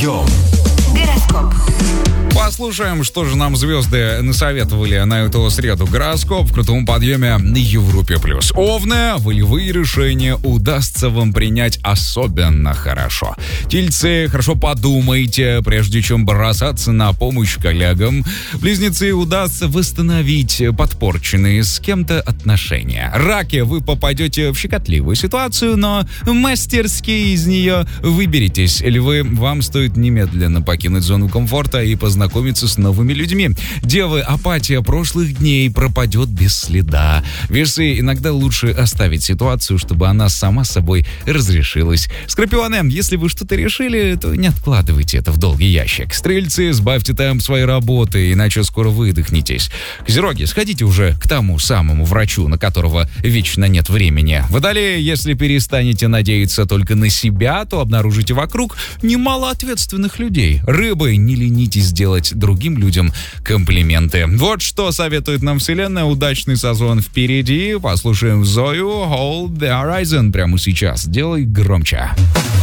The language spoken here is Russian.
Подъем. Гороскоп. Послушаем, что же нам звезды насоветовали на эту среду. Гороскоп в крутом подъеме на Европе+. Овны, волевые решения удастся вам принять особенно хорошо. Тельцы, хорошо подумайте, прежде чем бросаться на помощь коллегам. Близнецы, удастся восстановить подпорченные с кем-то отношения. Раки, вы попадете в щекотливую ситуацию, но мастерски из нее выберетесь. Львы, вам стоит немедленно покинуть зону комфорта и познакомиться с новыми людьми. Девы, апатия прошлых дней пропадет без следа. Весы, иногда лучше оставить ситуацию, чтобы она сама собой разрешилась. Скорпионы, если вы что-то решили, то не откладывайте это в долгий ящик. Стрельцы, сбавьте темп своей работы, иначе скоро выдохнетесь. Козероги, сходите уже к тому самому врачу, на которого вечно нет времени. Водолеи, если перестанете надеяться только на себя, то обнаружите вокруг немало ответственных людей. Рыбы, не ленитесь делать другим людям комплименты. Вот что советует нам Вселенная. Удачный сезон впереди. Послушаем Зою, Hold the Horizon прямо сейчас. Делай громче.